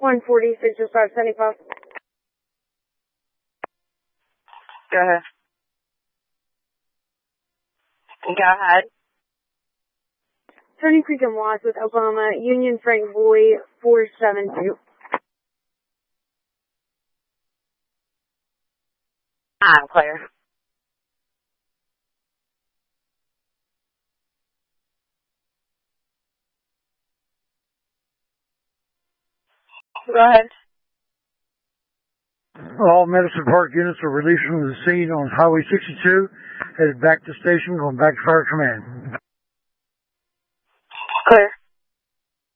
146 to 575. Go ahead. Go ahead. Turning Creek and Watts with Oklahoma Union Frank Boy 472. I'm clear. Go ahead. All Medicine Park units are released from the scene on Highway 62, headed back to station, going back to Fire Command.